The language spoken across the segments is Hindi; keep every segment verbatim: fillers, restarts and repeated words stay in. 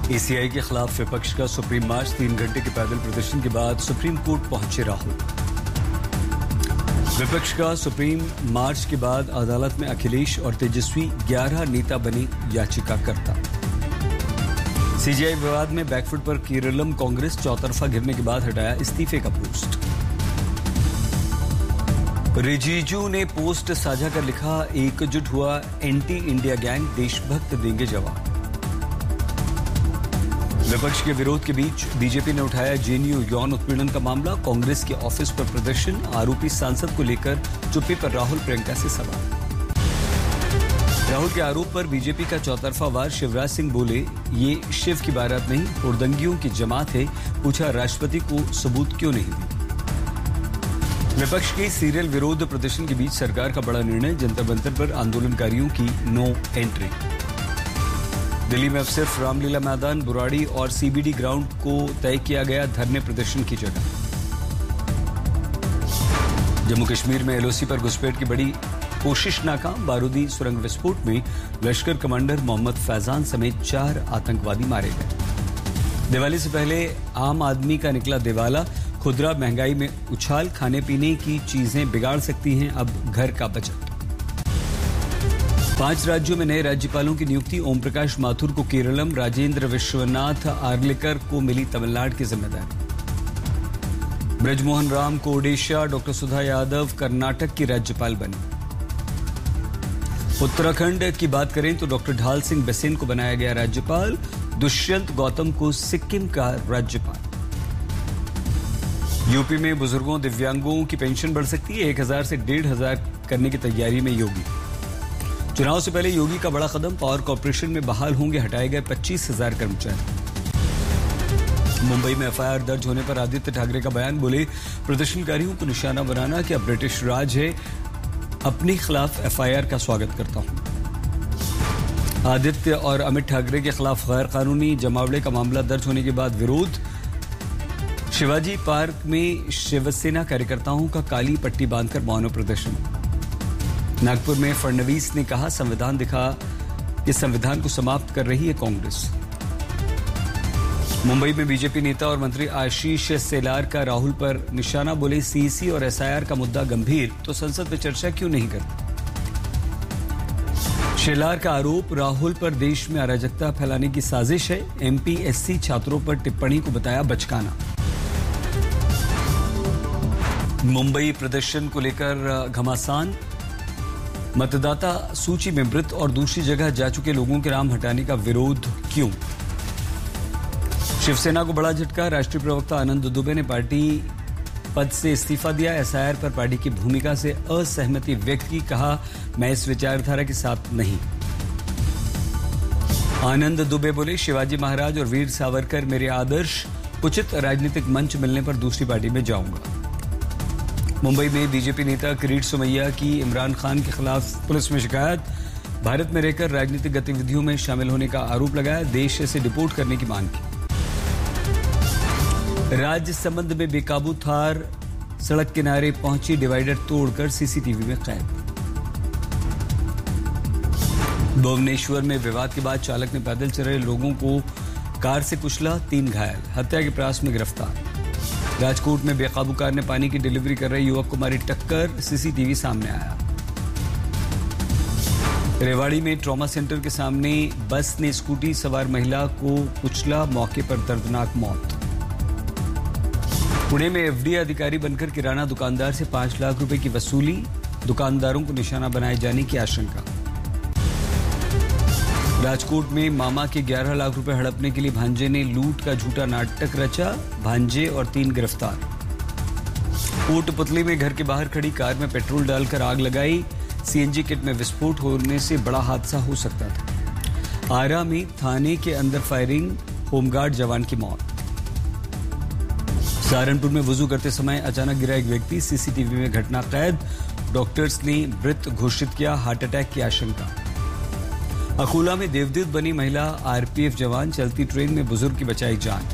एसीआई के खिलाफ विपक्ष का सुप्रीम मार्च, तीन घंटे के पैदल प्रदर्शन के बाद सुप्रीम कोर्ट पहुंचे राहुल। विपक्ष का सुप्रीम मार्च के बाद अदालत में अखिलेश और तेजस्वी ग्यारह नेता बने याचिकाकर्ता। सीजीआई विवाद में बैकफुट पर केरलम कांग्रेस, चौतरफा घिरने के बाद हटाया इस्तीफे का पोस्ट। रिजिजू ने पोस्ट साझा कर लिखा, एकजुट हुआ एंटी इंडिया गैंग, देशभक्त देंगे जवाब। विपक्ष के विरोध के बीच बीजेपी ने उठाया जेएनयू यौन उत्पीड़न का मामला, कांग्रेस के ऑफिस पर प्रदर्शन, आरोपी सांसद को लेकर चुप्पी पर राहुल प्रियंका से सवाल। राहुल के आरोप पर बीजेपी का चौतरफा वार, शिवराज सिंह बोले ये शिव की बारात नहीं, हुड़दंगियों की जमात है, पूछा राष्ट्रपति को सबूत क्यों नहीं दी। विपक्ष के सीरियल विरोध प्रदर्शन के बीच सरकार का बड़ा निर्णय, जंतर मंतर पर आंदोलनकारियों की नो एंट्री। दिल्ली में अब सिर्फ रामलीला मैदान, बुराड़ी और सीबीडी ग्राउंड को तय किया गया धरने प्रदर्शन की जगह। जम्मू कश्मीर में एलओसी पर घुसपैठ की बड़ी कोशिश नाकाम, बारूदी सुरंग विस्फोट में लश्कर कमांडर मोहम्मद फैजान समेत चार आतंकवादी मारे गए। दिवाली से पहले आम आदमी का निकला दिवाला, खुदरा महंगाई में उछाल, खाने पीने की चीजें बिगाड़ सकती हैं अब घर का बजट। पांच राज्यों में नए राज्यपालों की नियुक्ति, ओम प्रकाश माथुर को केरलम, राजेंद्र विश्वनाथ आर्लेकर को मिली तमिलनाडु की जिम्मेदारी। ब्रजमोहन राम को ओडिशा, डॉक्टर सुधा यादव कर्नाटक की राज्यपाल बनी। उत्तराखंड की बात करें तो डॉक्टर ढाल सिंह बेसेन को बनाया गया राज्यपाल, दुष्यंत गौतम को सिक्किम का राज्यपाल। यूपी में बुजुर्गों दिव्यांगों की पेंशन बढ़ सकती है, एक हजार से डेढ़ हजार करने की तैयारी में योगी। चुनाव से पहले योगी का बड़ा कदम, पावर कॉर्पोरेशन में बहाल होंगे हटाए गए पच्चीस हजार कर्मचारी। मुंबई में एफआईआर दर्ज होने पर आदित्य ठाकरे का बयान, बोले प्रदर्शनकारियों को निशाना बनाना क्या ब्रिटिश राज है, अपने खिलाफ एफआईआर का स्वागत करता हूं। आदित्य और अमित ठाकरे के खिलाफ गैर कानूनी जमावड़े का मामला दर्ज होने के बाद विरोध। शिवाजी पार्क में शिवसेना कार्यकर्ताओं का काली पट्टी बांधकर मौन प्रदर्शन। नागपुर में फडणवीस ने कहा, संविधान दिखा कि संविधान को समाप्त कर रही है कांग्रेस। मुंबई में बीजेपी नेता और मंत्री आशीष सेलार का राहुल पर निशाना, बोले सीईसी और एसआईआर का मुद्दा गंभीर तो संसद में चर्चा क्यों नहीं करते। शेलार का आरोप, राहुल पर देश में अराजकता फैलाने की साजिश है, एमपीएससी छात्रों पर टिप्पणी को बताया बचकाना। मुंबई प्रदर्शन को लेकर घमासान, मतदाता सूची में मृत और दूसरी जगह जा चुके लोगों के नाम हटाने का विरोध क्यों। शिवसेना को बड़ा झटका, राष्ट्रीय प्रवक्ता आनंद दुबे ने पार्टी पद से इस्तीफा दिया, एसआईआर पर पार्टी की भूमिका से असहमति व्यक्त की, कहा मैं इस विचारधारा के साथ नहीं। आनंद दुबे बोले शिवाजी महाराज और वीर सावरकर मेरे आदर्श, उचित राजनीतिक मंच मिलने पर दूसरी पार्टी में जाऊंगा। मुंबई में बीजेपी नेता किरीट सोमैया की इमरान खान के खिलाफ पुलिस में शिकायत, भारत में रहकर राजनीतिक गतिविधियों में शामिल होने का आरोप लगाया, देश से डिपोर्ट करने की मांग की। राज्य संबंध में बेकाबू थार सड़क किनारे पहुंची, डिवाइडर तोड़कर सीसीटीवी में कैद। भुवनेश्वर में विवाद के बाद चालक ने पैदल चल रहे लोगों को कार से कुचला, तीन घायल, हत्या के प्रयास में गिरफ्तार। राजकोट में बेकाबू कार ने पानी की डिलीवरी कर रहे युवक को मारी टक्कर, सीसीटीवी सामने आया। रेवाड़ी में ट्रॉमा सेंटर के सामने बस ने स्कूटी सवार महिला को कुचला, मौके पर दर्दनाक मौत। पुणे में एफडीए अधिकारी बनकर किराना दुकानदार से पांच लाख रुपए की वसूली, दुकानदारों को निशाना बनाए जाने की आशंका। राजकोट में मामा के ग्यारह लाख रुपए हड़पने के लिए भांजे ने लूट का झूठा नाटक रचा, भांजे और तीन गिरफ्तार। कोटपुतली में घर के बाहर खड़ी कार में पेट्रोल डालकर आग लगाई, सीएनजी किट में विस्फोट होने से बड़ा हादसा हो सकता था। आरा में थाने के अंदर फायरिंग, होमगार्ड जवान की मौत। सहारनपुर में वुजू करते समय अचानक गिरा एक व्यक्ति, सीसीटीवी में घटना कैद, डॉक्टर्स ने मृत घोषित किया, हार्ट अटैक की आशंका। अकोला में देवदूत बनी महिला आरपीएफ जवान, चलती ट्रेन में बुजुर्ग की बचाई जान।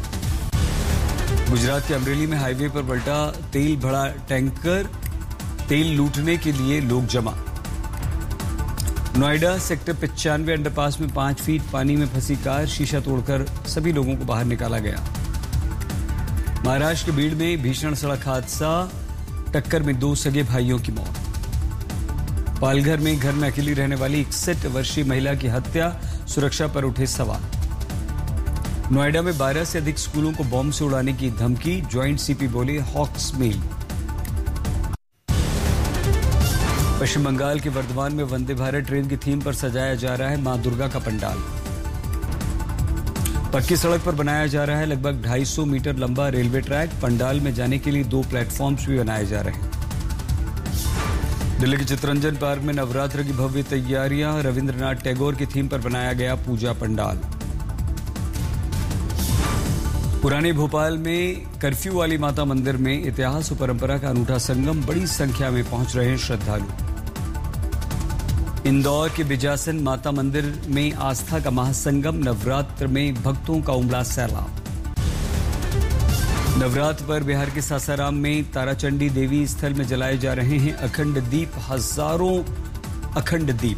गुजरात के अमरेली में हाईवे पर पलटा तेल भरा टैंकर, तेल लूटने के लिए लोग जमा। नोएडा सेक्टर पचानवे अंडरपास में पांच फीट पानी में फंसी कार, शीशा तोड़कर सभी लोगों को बाहर निकाला गया। महाराष्ट्र के बीड़ में भीषण सड़क हादसा, टक्कर में दो सगे भाइयों की मौत। पालघर में घर में अकेली रहने वाली इकसठ वर्षीय महिला की हत्या, सुरक्षा पर उठे सवाल। नोएडा में बारह से अधिक स्कूलों को बॉम्ब से उड़ाने की धमकी, ज्वाइंट सीपी बोले हॉक्स मेल। पश्चिम बंगाल के वर्धमान में वंदे भारत ट्रेन की थीम पर सजाया जा रहा है मां दुर्गा का पंडाल। पक्की सड़क पर बनाया जा रहा है लगभग ढाई सौ मीटर लंबा रेलवे ट्रैक। पंडाल में जाने के लिए दो प्लेटफॉर्म्स भी बनाए जा रहे हैं। दिल्ली के चित्तरंजन पार्क में नवरात्र की भव्य तैयारियां, रविंद्रनाथ टैगोर की थीम पर बनाया गया पूजा पंडाल। पुराने भोपाल में कर्फ्यू वाली माता मंदिर में इतिहास और परंपरा का अनूठा संगम, बड़ी संख्या में पहुंच रहे हैं श्रद्धालु। इंदौर के बिजासन माता मंदिर में आस्था का महासंगम, नवरात्र में भक्तों का उमड़ा सैलाब। नवरात्र पर बिहार के सासाराम में ताराचंडी देवी स्थल में जलाए जा रहे हैं अखंड दीप, हजारों अखंड दीप।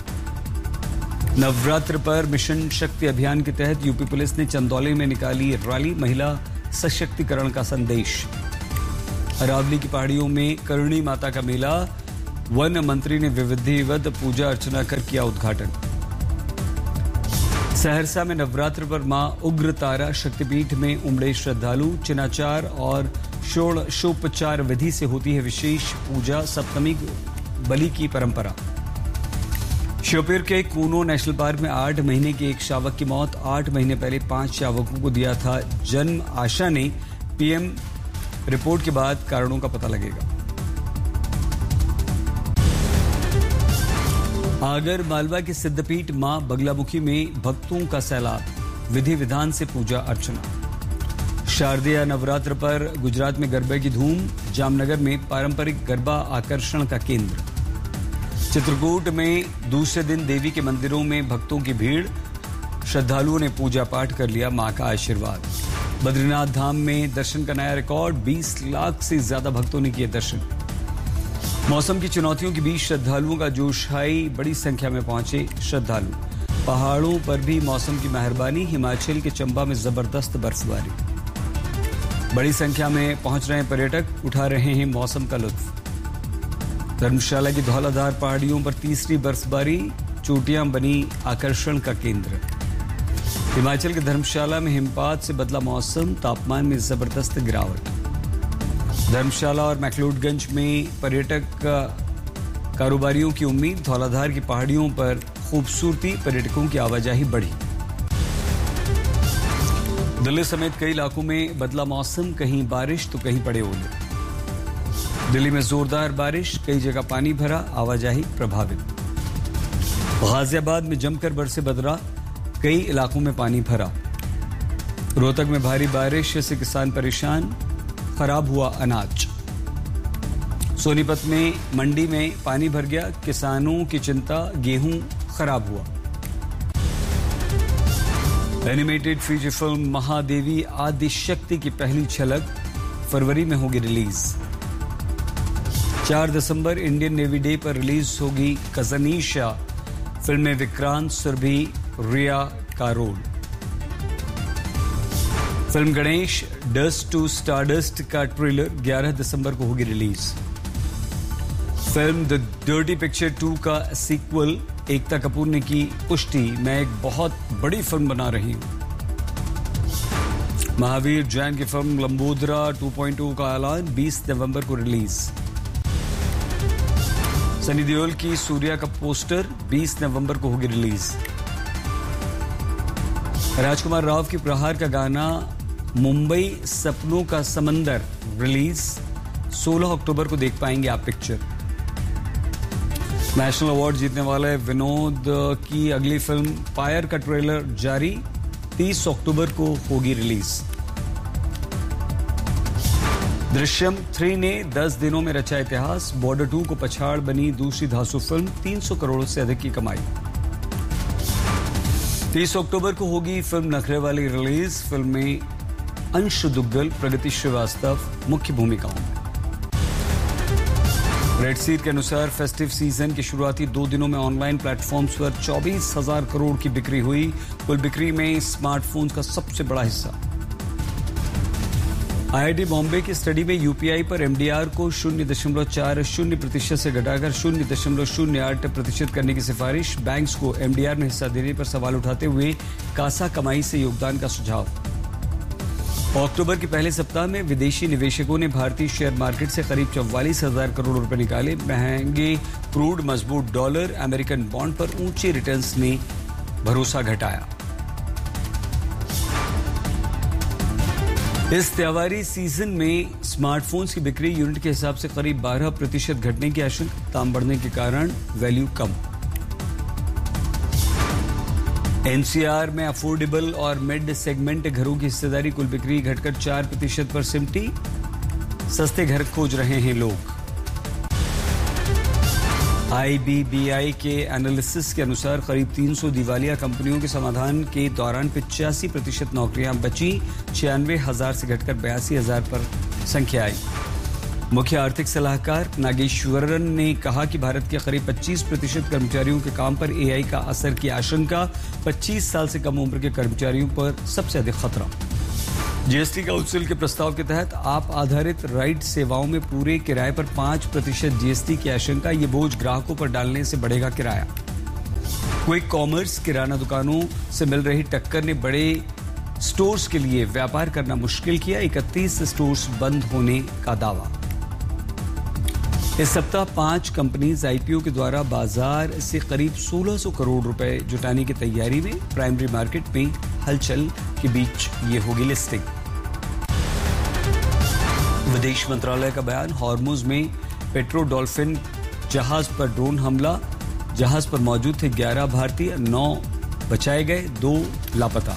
नवरात्र पर मिशन शक्ति अभियान के तहत यूपी पुलिस ने चंदौली में निकाली रैली, महिला सशक्तिकरण का संदेश। अरावली की पहाड़ियों में करणी माता का मेला, वन मंत्री ने विधिवत पूजा अर्चना कर किया उद्घाटन। सहरसा में नवरात्र पर मां उग्र तारा शक्तिपीठ में उमड़े श्रद्धालु, चिनाचार और षोडशोपचार विधि से होती है विशेष पूजा, सप्तमी बलि की परंपरा। श्योपुर के कूनो नेशनल पार्क में आठ महीने के एक शावक की मौत, आठ महीने पहले पांच शावकों को दिया था जन्म। आशा ने पीएम रिपोर्ट के बाद कारणों का पता लगेगा। आगर मालवा के सिद्धपीठ मां बगलामुखी में भक्तों का सैलाब, विधि विधान से पूजा अर्चना। शारदीय नवरात्र पर गुजरात में गरबे की धूम, जामनगर में पारंपरिक गरबा आकर्षण का केंद्र। चित्रकूट में दूसरे दिन देवी के मंदिरों में भक्तों की भीड़, श्रद्धालुओं ने पूजा पाठ कर लिया मां का आशीर्वाद। बद्रीनाथ धाम में दर्शन का नया रिकॉर्ड, बीस लाख से ज्यादा भक्तों ने किए दर्शन। मौसम की चुनौतियों के बीच श्रद्धालुओं का जोश आई, बड़ी संख्या में पहुंचे श्रद्धालु। पहाड़ों पर भी मौसम की मेहरबानी, हिमाचल के चंबा में जबरदस्त बर्फबारी। बड़ी संख्या में पहुंच रहे पर्यटक, उठा रहे हैं मौसम का लुत्फ। धर्मशाला की धौलाधार पहाड़ियों पर तीसरी बर्फबारी, चोटियां बनी आकर्षण का केंद्र। हिमाचल के धर्मशाला में हिमपात से बदला मौसम, तापमान में जबरदस्त गिरावट। धर्मशाला और मैक्लोडगंज में पर्यटक कारोबारियों की उम्मीद, धौलाधार की पहाड़ियों पर खूबसूरती, पर्यटकों की आवाजाही बढ़ी। दिल्ली समेत कई इलाकों में बदला मौसम, कहीं बारिश तो कहीं पड़े ओले। दिल्ली में जोरदार बारिश, कई जगह पानी भरा, आवाजाही प्रभावित। गाजियाबाद में जमकर बरसे बदरा, कई इलाकों में पानी भरा। रोहतक में भारी बारिश से किसान परेशान, खराब हुआ अनाज। सोनीपत में मंडी में पानी भर गया, किसानों की चिंता, गेहूं खराब हुआ। Animated feature film Mahadevi Adishakti की पहली झलक फरवरी में होगी रिलीज। चार दिसंबर इंडियन नेवी डे पर रिलीज होगी कजनीशा, फिल्म में विक्रांत, सुरभि, रिया का role. Film Ganesh dust to stardust का ट्रेलर ग्यारह दिसंबर को होगी release. Film the dirty picture to का सीक्वल एकता कपूर ने की पुष्टि, मैं एक बहुत बड़ी फिल्म बना रही हूं। महावीर जैन की फिल्म लंबोदरा टू पॉइंट ओ का ऐलान, बीस नवंबर को रिलीज। सनी देओल की सूर्या का पोस्टर बीस नवंबर को होगी रिलीज। राजकुमार राव की प्रहार का गाना मुंबई सपनों का समंदर रिलीज, सोलह अक्टूबर को देख पाएंगे आप पिक्चर। नेशनल अवार्ड जीतने वाले विनोद की अगली फिल्म फायर का ट्रेलर जारी, तीस अक्टूबर को होगी रिलीज। दृश्यम थ्री ने दस दिनों में रचा इतिहास, बॉर्डर टू को पछाड़ बनी दूसरी धांसू फिल्म, तीन सौ करोड़ से अधिक की कमाई। तीस अक्टूबर को होगी फिल्म नखरे वाली रिलीज, फिल्म में अंश दुग्गल, प्रगति श्रीवास्तव मुख्य भूमिकाओं में। रेड सीट के अनुसार फेस्टिव सीजन के शुरुआती दो दिनों में ऑनलाइन प्लेटफॉर्म्स पर चौबीस हजार करोड़ की बिक्री हुई। कुल बिक्री में स्मार्टफोन्स का सबसे बड़ा हिस्सा। आईआईटी बॉम्बे की स्टडी में यूपीआई पर एमडीआर को शून्य दशमलव चार शून्य प्रतिशत से घटाकर शून्य दशमलव शून्य आठ प्रतिशत करने की सिफारिश। बैंक्स को एमडीआर में हिस्सा देने पर सवाल उठाते हुए कासा कमाई से योगदान का सुझाव। अक्टूबर के पहले सप्ताह में विदेशी निवेशकों ने भारतीय शेयर मार्केट से करीब चौवालीस हजार करोड़ रुपए निकाले। महंगे क्रूड, मजबूत डॉलर, अमेरिकन बॉन्ड पर ऊंचे रिटर्न्स ने भरोसा घटाया। इस त्योहारी सीजन में स्मार्टफोन्स की बिक्री यूनिट के हिसाब से करीब बारह प्रतिशत घटने की आशंका। दाम बढ़ने के कारण वैल्यू कम। एनसीआर में अफोर्डेबल और मिड सेगमेंट घरों की हिस्सेदारी कुल बिक्री घटकर चार प्रतिशत पर सिमटी। सस्ते घर खोज रहे हैं लोग। आईबीबीआई के एनालिसिस के अनुसार करीब तीन सौ दिवालिया कंपनियों के समाधान के दौरान पिचासी प्रतिशत नौकरियां बची। छियानवे हजार से घटकर बयासी हजार पर संख्या आई। मुख्य आर्थिक सलाहकार नागेश्वरन ने कहा कि भारत के करीब पच्चीस प्रतिशत कर्मचारियों के काम पर एआई का असर की आशंका। पच्चीस साल से कम उम्र के कर्मचारियों पर सबसे अधिक खतरा। जीएसटी काउंसिल के प्रस्ताव के तहत आप आधारित राइड सेवाओं में पूरे किराए पर पांच प्रतिशत जीएसटी की आशंका। ये बोझ ग्राहकों पर डालने से बढ़ेगा किराया। क्विक कॉमर्स किराना दुकानों से मिल रही टक्कर ने बड़े स्टोर्स के लिए व्यापार करना मुश्किल किया। इकतीस स्टोर्स बंद होने का दावा। इस सप्ताह पांच कंपनीज आईपीओ के द्वारा बाजार से करीब सोलह सौ करोड़ रुपए जुटाने की तैयारी में। प्राइमरी मार्केट में हलचल के बीच ये होगी लिस्टिंग। विदेश मंत्रालय का बयान। हॉर्मुज में पेट्रो डॉल्फिन जहाज पर ड्रोन हमला। जहाज पर मौजूद थे ग्यारह भारतीय, नौ बचाए गए, दो लापता।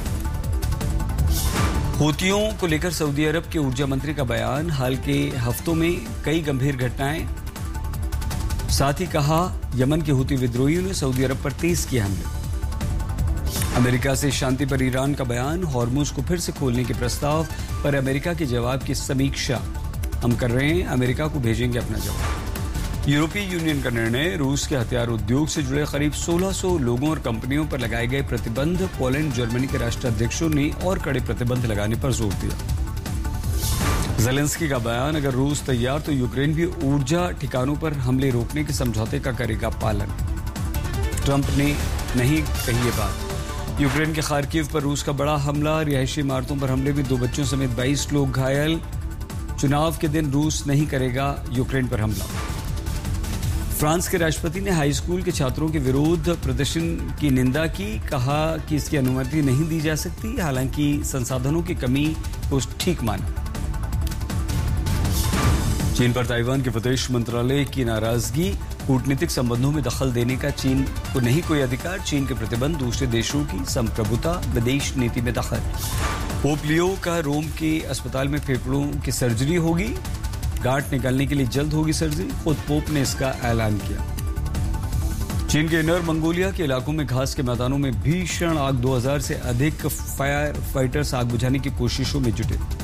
हूतियों को लेकर सऊदी अरब के ऊर्जा मंत्री का बयान। हाल के हफ्तों में कई गंभीर घटनाएं। साथ ही कहा यमन के हूती विद्रोहियों ने सऊदी अरब पर तेज किए हमले। अमेरिका से शांति पर ईरान का बयान। हॉर्मुज को फिर से खोलने के प्रस्ताव पर अमेरिका के जवाब की समीक्षा हम कर रहे हैं। अमेरिका को भेजेंगे अपना जवाब। यूरोपीय यूनियन का निर्णय। रूस के हथियार उद्योग से जुड़े करीब सोलह सौ लोगों और कंपनियों पर लगाए गए प्रतिबंध। पोलैंड, जर्मनी के राष्ट्राध्यक्षों ने और कड़े प्रतिबंध लगाने पर जोर दिया। ज़ेलेंस्की का बयान। अगर रूस तैयार तो यूक्रेन भी ऊर्जा ठिकानों पर हमले रोकने के समझौते का करेगा पालन। ट्रंप ने नहीं कही ये बात। यूक्रेन के खार्किव पर रूस का बड़ा हमला। रिहायशी इमारतों पर हमले में दो बच्चों समेत बाईस लोग घायल। चुनाव के दिन रूस नहीं करेगा यूक्रेन पर हमला। फ्रांस के राष्ट्रपति ने हाई स्कूल के छात्रों के विरोध प्रदर्शन की निंदा की। कहा कि इसकी अनुमति नहीं दी जा सकती, हालांकि संसाधनों की कमी को ठीक माना। चीन पर ताइवान के विदेश मंत्रालय की नाराजगी। कूटनीतिक संबंधों में दखल देने का चीन को नहीं कोई अधिकार। चीन के प्रतिबंध दूसरे देशों की संप्रभुता, विदेश नीति में दखल। पोप लियो का रोम के अस्पताल में फेफड़ों की सर्जरी होगी। गांठ निकालने के लिए जल्द होगी सर्जरी। खुद पोप ने इसका ऐलान किया। चीन के इनर मंगोलिया के इलाकों में घास के मैदानों में भीषण आग। दो हजार से अधिक फायर फाइटर्स आग बुझाने की कोशिशों में जुटे।